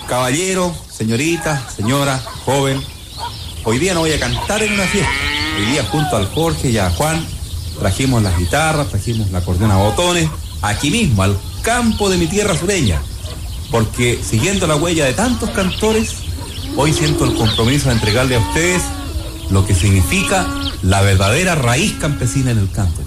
Caballero, señorita, señora, joven, hoy día no voy a cantar en una fiesta. Hoy día junto al Jorge y a Juan trajimos las guitarras, trajimos la acordeón a botones, aquí mismo, al campo de mi tierra sureña. Porque siguiendo la huella de tantos cantores, hoy siento el compromiso de entregarle a ustedes lo que significa la verdadera raíz campesina en el canto.